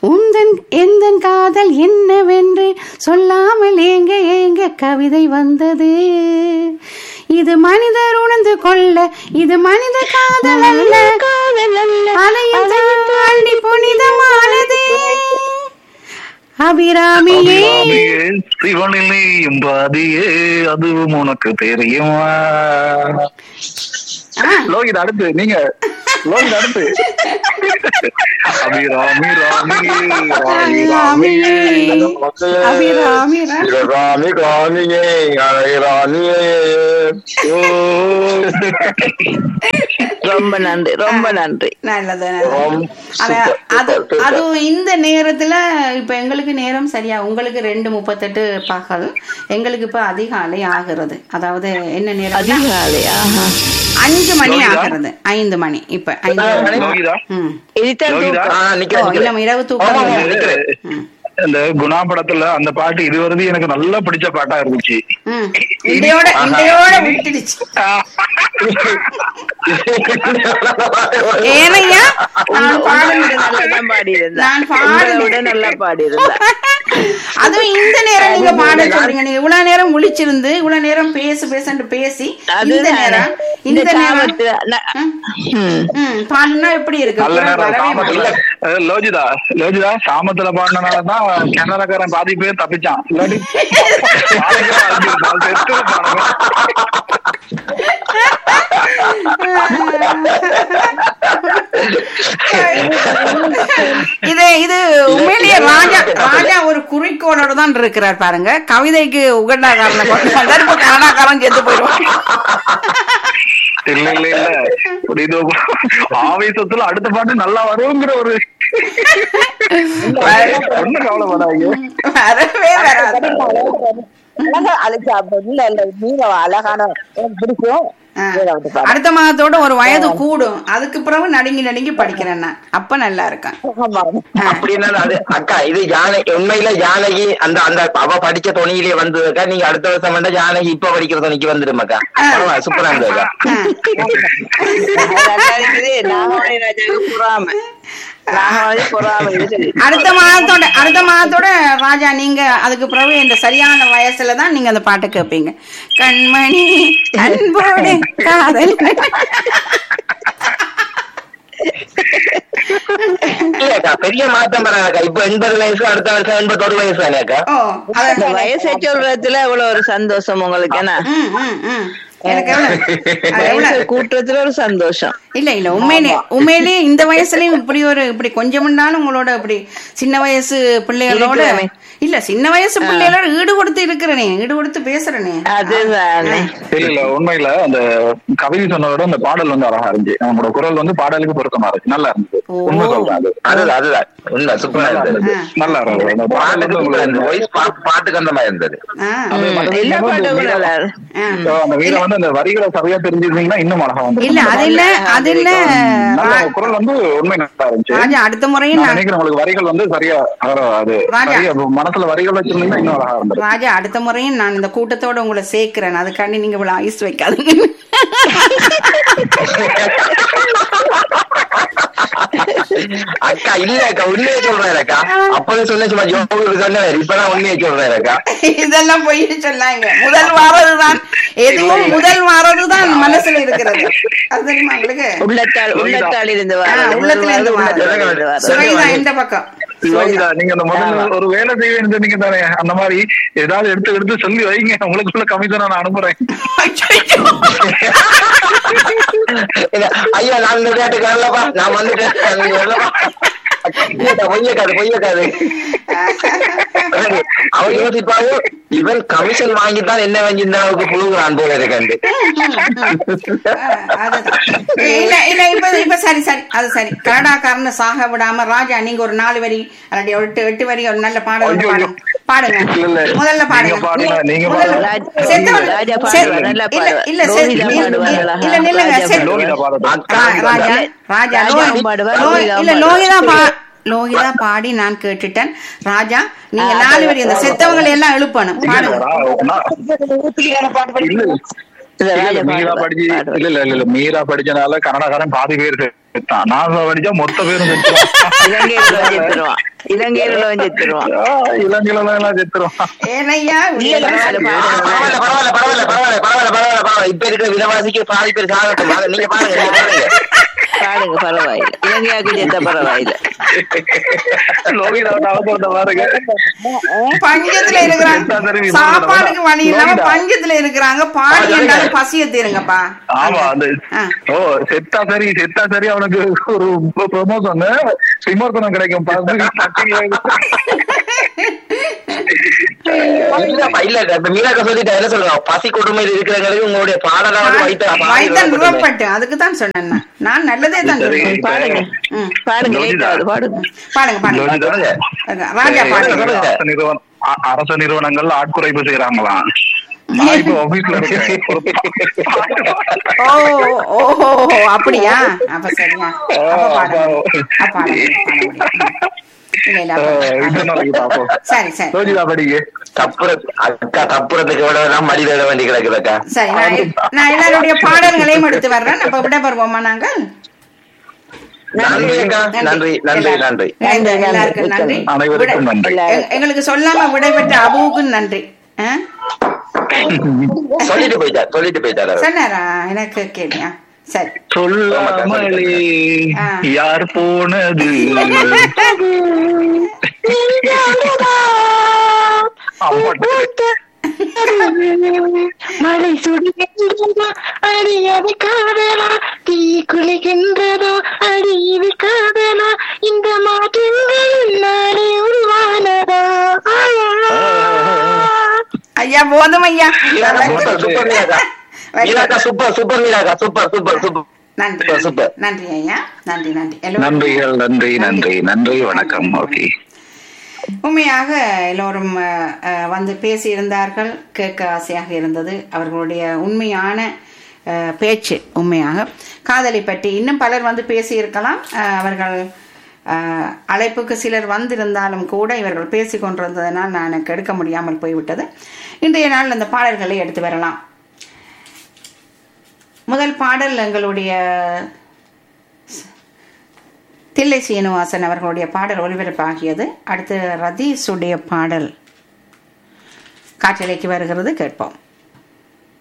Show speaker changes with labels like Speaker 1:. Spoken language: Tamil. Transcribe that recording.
Speaker 1: உந்தன் எந்தன் காதல் என்னவென்று சொல்லாமல் ஏங்க ஏங்க கவிதை வந்தது. இது மனிதர் உணர்ந்து கொள்ள, இது மனித காதல் அல்ல, அலையும் தாண்டி புனிதமானது. அபிராமியே
Speaker 2: சிவனிலேயும் பாதியே அதுவும் உனக்கு தெரியுமா? லோகித் அடுத்து நீங்க. லோகித் அடுத்து. அபிராமி ராமி ராமி
Speaker 1: அபிராமி
Speaker 3: ராமி ராமியே ராமியே.
Speaker 4: ரொம்ப நன்றி, ரொம்ப நன்றி.
Speaker 1: நல்லது. அது இந்த நேரத்துல இப்ப எங்களுக்கு நேரம் சரியா, உங்களுக்கு 2:38 பகல், எங்களுக்கு இப்ப அதிகாலை ஆகிறது. அதாவது என்ன நேரம்?
Speaker 4: அதிகாலை
Speaker 1: 5 மணி ஆகிறது. 5 மணி. இப்ப 5 இரவு தூக்கம்.
Speaker 2: இந்த குணா படத்துல அந்த பாட்டு இதுவரைக்கும் எனக்கு நல்லா பிடிச்ச பாட்டா இருந்துச்சு.
Speaker 1: இதையோட விட்டுடுச்சு. ஏனையா நான்
Speaker 4: நல்லா பாடியிருந்தேன்.
Speaker 1: அதுவும் இந்த நேரம் நீங்க பாட சொல்றீங்க. நீங்க இவ்வளவு நேரம் முழிச்சிருந்து இவ்வளவு நேரம் பேசு பேசி இந்த நேரம் பாடுனா எப்படி இருக்கு?
Speaker 2: லோஜிதா சாமத்துல பாடினாலதான் கனடாக்காரன் பாதி பேர் தப்பிச்சான். இல்லாட்டி
Speaker 1: இது உண்மையிலேயே ராஜா ஒரு குறிக்கோளோட தான் இருக்கிறார் பாருங்க. கவிதைக்கு உகண்டாக்காரனை கனடாக்காரன் செத்து போயிடுவான்.
Speaker 2: இல்ல இல்ல இல்ல இது ஆவேசத்துல அடுத்த பாட்டு நல்லா வருங்கிற ஒரு ஒண்ணு கவலைப்படாங்க.
Speaker 1: வரவே வராது.
Speaker 4: அழகான பிடிக்கும்.
Speaker 1: அடுத்த மாதத்தோட ஒரு வயது கூடும். அதுக்கு பிறகு நடுங்கி படிக்கிறேன் நான். அப்ப நல்லா இருக்கேன்.
Speaker 3: அப்படின்னா அது அக்கா இது உண்மையில ஜானகி அந்த அந்த அவ படிச்ச துணியிலே வந்ததுக்கா. நீங்க அடுத்த வருஷம் வேண்டாம் ஜானகி இப்ப படிக்கிற துணிக்கு வந்துருமாக்கா. சூப்பரா இருந்ததுக்கா.
Speaker 1: அடுத்த மாதத்தோட ராஜா நீங்க அதுக்கு பிறகு இந்த சரியான வயசுலதான் நீங்க அந்த பாட்டை கேட்பீங்க. கண்மணி அன்போடு காதல்.
Speaker 3: பெரிய மாற்றம் வராக்கா. இப்ப 80 வயசு, அடுத்த வருஷம் 81 வயசு தானேக்கா.
Speaker 4: வயசை சொல்றதுல எவ்வளவு ஒரு சந்தோஷம் உங்களுக்கு. என்ன கூட்டத்துல ஒரு சந்தோஷம்.
Speaker 1: இல்ல உண்மையிலேயே இந்த வயசுலயும் இப்படி கொஞ்சம் முன்னாலும் உங்களோட இப்படி சின்ன வயசு பிள்ளைகளோட இல்ல சின்ன வயசு பிள்ளைகளோட ஈடு கொடுத்து பேசுறேனே.
Speaker 2: இல்ல உண்மையில அந்த கவிதை சொன்னதோட அந்த பாடல் வந்து அழகா இருந்துச்சு. நம்மளோட குரல் வந்து பாடலுக்கு பொருத்தமா இருக்கு. நல்லா இருந்துச்சு. உண்மை சொல்றேன்.
Speaker 3: அதுதான் உண்மை. சூப்பரா இருந்தது.
Speaker 2: நல்லா இருந்தது.
Speaker 3: பாட்டுக்கு அந்த மாதிரி இருந்தது.
Speaker 2: அந்த வீர வந்து அந்த வரிகளை சரியா தெரிஞ்சிருந்தீங்கன்னா இன்னும் அழகா வந்து
Speaker 1: இல்ல அது இல்ல
Speaker 2: குரல் வந்து உண்மை நல்லா இருந்துச்சு.
Speaker 1: ராஜா அடுத்த முறையும்
Speaker 2: நினைக்கிறேன் உங்களுக்கு வரிகள் வந்து சரியா அது மனசுல வரிகள் வச்சிருந்தீங்கன்னா இன்னும் அழகா இருந்தது.
Speaker 1: ராஜா அடுத்த முறையும் நான் இந்த கூட்டத்தோட உங்களை சேர்க்கிறேன். அதுக்காண்டி நீங்க இவ்வளவு ஐஸ் வைக்காதீங்க.
Speaker 3: அக்கா இல்ல அக்கா உண்மையை சொல்றேன் அக்கா. அப்பவே சொன்ன சும்மா சொன்னேன். இப்பதான் உண்மையை சொல்றேன் அக்கா.
Speaker 1: இதெல்லாம் போய் சொன்னாங்க. முதல் வாரதுதான் எதுவும் முதல் வாரதுதான் மனசுல இருக்கிறது. அது தெரியுமா உங்களுக்கு?
Speaker 4: உள்ளத்தால் இருந்து
Speaker 1: உள்ளத்துல இருந்து சுரைதா இந்த பக்கம்.
Speaker 2: நீங்க அந்த முதல்ல ஒரு வேலை செய்ய வேண்டிய தானே. அந்த மாதிரி ஏதாவது எடுத்து சொல்லி வைங்க. உங்களுக்குள்ள கமிஷன் நான் அனுப்புறேன்.
Speaker 3: ஐயா நான் இந்த விளையாட்டுக்கு வரலப்பா. நான் வந்துட்டேன். பொய்யக்காது அவன் யோசிப்பாங்க. இவன் கமிஷன் வாங்கித்தான் என்ன வாங்கியிருந்தாவுக்கு புழுங்குறான் போல இருக்காண்டு.
Speaker 1: இப்ப சரி அது சரி. கனடாக்காரன்னு சாக விடாம ராஜா நீங்க ஒரு 4 வரி அல்லது 8 வரி ஒரு நல்ல பாடல் பாடுங்க. முதல்ல பாடுங்க. லோகிதா பாடி நான் கேட்டுட்டேன். ராஜா நீங்க 4 வரி அந்த செத்தவங்களை எல்லாம் எழுப்பணும்.
Speaker 2: மீரா படிச்சனால கனடாக்காரன் பாதி பேர் செத்தான். நான் படிச்சா மொத்த பேரும்
Speaker 4: இலங்கையில உள்ளவன் செத்துருவான்.
Speaker 2: இலங்கையில எல்லாம் செத்துருவான்.
Speaker 1: ஏனையா
Speaker 3: பரவாயில்ல பரவாயில்ல பரவாயில்ல பரவாயில்ல பரவாயில்ல பரவாயில்ல. இப்ப இருக்கிற விலைவாசிக்கு பாதி பேர் சாகட்டும். நீங்க பாருங்க நீங்க பாருங்க.
Speaker 4: பாடுங்க, பரவாயில்ல. இலங்கையாக்கு செத்த பரவாயில்ல.
Speaker 2: லோகிதாவோட அவசரத்தை பாருங்க.
Speaker 1: பஞ்சத்துல இருக்கிறாங்க, சாப்பாடுக்கு வழி இல்லாம பஞ்சத்துல இருக்கிறாங்க. பாடி என்றாலும் பசிய தீருங்கப்பா.
Speaker 2: ஆமா அந்த செத்தா சரி அவனுக்கு ஒரு ப்ரொமோஷன் விமர்சனம் கிடைக்கும்.
Speaker 3: மீனாக்க சொல்லிட்டு என்ன சொல்லுங்க, பசி கொடுமையில் இருக்கிறவங்களுக்கு உங்களுடைய பாடலாவது
Speaker 1: வைத்தன் அதுக்கு தான் சொன்னேன். நான் நல்லதே தான் சொல்றேன். பாடுங்க பாடுங்க பாடுங்க. ராஜா பாடுங்க.
Speaker 2: அரசு நிறுவனங்கள் ஆட்குறைப்பு செய்யறாங்களாம்.
Speaker 1: அப்படியா? அப்ப சரியா? சரி சரி
Speaker 3: தப்புறதுக்கு மடி தேட வேண்டி கிடக்குறக்கா.
Speaker 1: சரி, நான் எல்லாருடைய பாடல்களையும் எடுத்து வர்றேன். அப்ப விட பருவோமா நாங்கள்?
Speaker 3: நன்றி நன்றி நன்றி நன்றி
Speaker 1: எல்லாருக்கும் நன்றி.
Speaker 2: அனைவருக்கும் நன்றி.
Speaker 1: எங்களுக்கு சொல்லாம விடைபெற்ற அபுவுக்கும் நன்றி.
Speaker 3: சொல்லிட்டு போயிட்டாரு.
Speaker 1: சொன்னாரா? எனக்கு கேளியா? சரி.
Speaker 2: சொல்லாமலே யார் போனது?
Speaker 5: மழை சுடுகின்றதோ அடியது காதலா, தீ குளிக்கின்றதோ அடியது காதலா, இந்த மாற்றங்கள் நாளை உருவானதா.
Speaker 1: ஐயா போதும் ஐயா.
Speaker 3: Super super மீனாக்கா, super super super.
Speaker 1: நன்றி சூப்பர். நன்றி ஐயா. நன்றி நன்றி.
Speaker 2: நன்றிகள். நன்றி நன்றி நன்றி. வணக்கம். ஓகே.
Speaker 1: உண்மையாக எல்லோரும் வந்து பேசியிருந்தார்கள். கேட்க ஆசையாக இருந்தது அவர்களுடைய உண்மையான பேச்சு. உண்மையாக காதலை பற்றி இன்னும் பலர் வந்து பேசியிருக்கலாம். அவர்கள் அழைப்புக்கு சிலர் வந்திருந்தாலும் கூட இவர்கள் பேசி கொண்டிருந்ததனால் நான் எனக்கு எடுக்க முடியாமல் போய்விட்டது. இன்றைய நாள் அந்த பாடல்களை எடுத்து வரலாம். முதல் பாடல் எங்களுடைய தில்லை சீனிவாசன் அவர்களுடைய பாடல் ஒலிபரப்பாகியது. அடுத்து ரதீஷுடைய பாடல் காற்றலைக்கு வருகிறது, கேட்போம்.